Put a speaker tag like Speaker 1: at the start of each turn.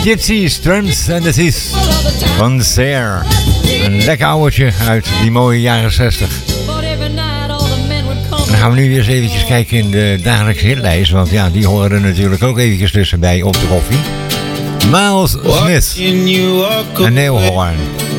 Speaker 1: Gypsies, Drums and the Seas van Sayer. Een lekker ouwtje uit die mooie jaren 60. En dan gaan we nu weer eens eventjes kijken in de dagelijkse hitlijst. Want ja, die horen er natuurlijk ook eventjes tussenbij op de koffie. Miles Smith en Neil Horn.